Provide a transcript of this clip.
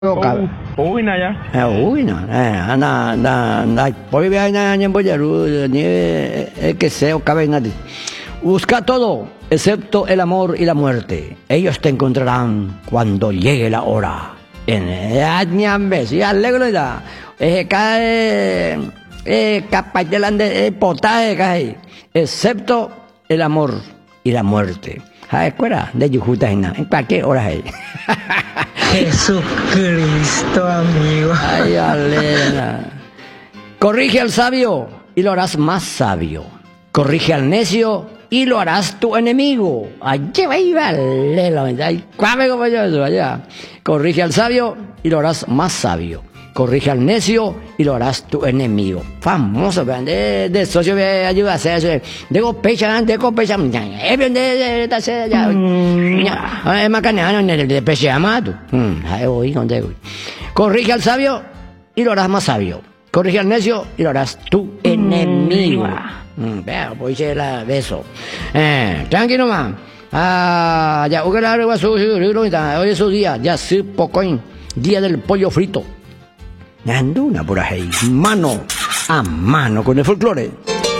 Uy, Naya. Uy, no, que se cabe nadie. Busca todo, excepto el amor y la muerte. Ellos te encontrarán cuando llegue la hora. Excepto el amor y la muerte. De en cualquier hora. Jesucristo, amigo. Ay, alena. Corrige al sabio y lo harás más sabio. Corrige al necio y lo harás tu enemigo. Corrige al sabio y lo harás más sabio. Corrige al necio y lo harás tu enemigo. Famoso, de socio de ayuda a hacer. De copecha, de corrige al sabio y lo harás más sabio. Corrige al necio y lo harás tu enemigo. Vea, pues dice la beso. Tranquilo, man. Ya, hoy es su día, ya sí, pocoin. Día del pollo frito. Anduna por ahí, mano a mano con el folclore.